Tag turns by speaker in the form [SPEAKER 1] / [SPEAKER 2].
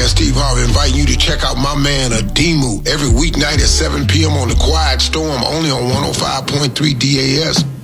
[SPEAKER 1] man Steve Harvey inviting you to check out my man Adimu every weeknight at 7 p.m. on The Quiet Storm, only on 105.3 DAS.